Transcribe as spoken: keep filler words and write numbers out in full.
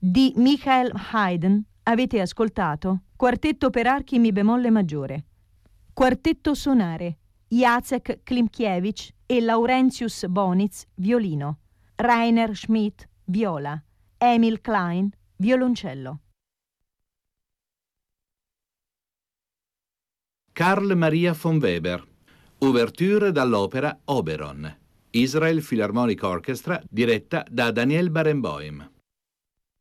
Di Michael Haydn avete ascoltato Quartetto per archi mi bemolle maggiore. Quartetto sonare Jacek Klimkiewicz e Laurentius Bonitz, violino. Rainer Schmidt, viola. Emil Klein, violoncello. Carl Maria von Weber. Ouverture dall'opera Oberon. Israel Philharmonic Orchestra, diretta da Daniel Barenboim.